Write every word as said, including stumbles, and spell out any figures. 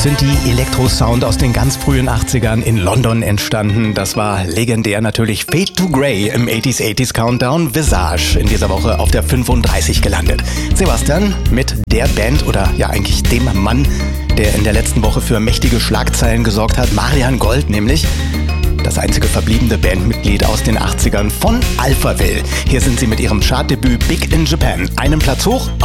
sind die Elektro-Sound aus den ganz frühen achtzigern in London entstanden. Das war legendär natürlich Fade to Grey im achtziger achtziger Countdown. Visage in dieser Woche auf der fünfunddreißig gelandet. Sebastian mit der Band oder ja eigentlich dem Mann, der in der letzten Woche für mächtige Schlagzeilen gesorgt hat. Marian Gold nämlich. Das einzige verbliebene Bandmitglied aus den achtzigern von Alphaville. Hier sind sie mit ihrem Chartdebüt Big in Japan. Einen Platz hoch